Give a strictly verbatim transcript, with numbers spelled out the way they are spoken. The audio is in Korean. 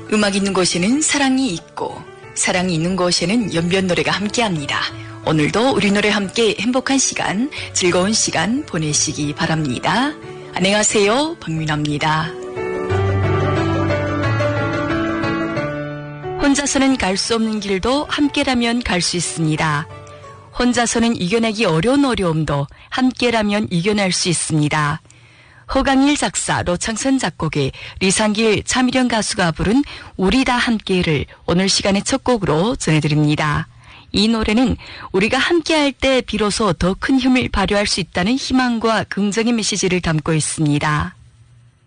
음악 있는 곳에는 사랑이 있고 사랑이 있는 곳에는 연변 노래가 함께합니다. 오늘도 우리 노래 함께 행복한 시간, 즐거운 시간 보내시기 바랍니다. 안녕하세요, 박민아입니다. 혼자서는 갈 수 없는 길도 함께라면 갈 수 있습니다. 혼자서는 이겨내기 어려운 어려움도 함께라면 이겨낼 수 있습니다. 허강일 작사, 노창선 작곡의 리상길, 차미령 가수가 부른 우리 다 함께를 오늘 시간의 첫 곡으로 전해드립니다. 이 노래는 우리가 함께할 때 비로소 더 큰 힘을 발휘할 수 있다는 희망과 긍정의 메시지를 담고 있습니다.